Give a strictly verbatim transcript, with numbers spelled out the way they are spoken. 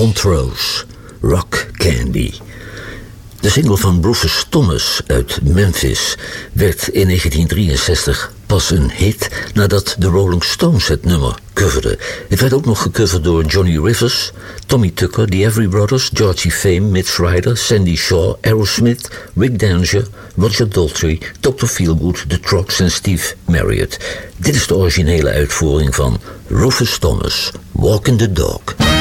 Montrose, Rock Candy. De single van Rufus Thomas uit Memphis werd in negentien drieënzestig pas een hit nadat de Rolling Stones het nummer coverden. Het werd ook nog gecoverd door Johnny Rivers, Tommy Tucker, The Everly Brothers, Georgie Fame, Mitch Ryder, Sandy Shaw, Aerosmith, Rick Danger, Roger Daltrey, doctor Feelgood, The Trucks en Steve Marriott. Dit is de originele uitvoering van Rufus Thomas, Walking the Dog.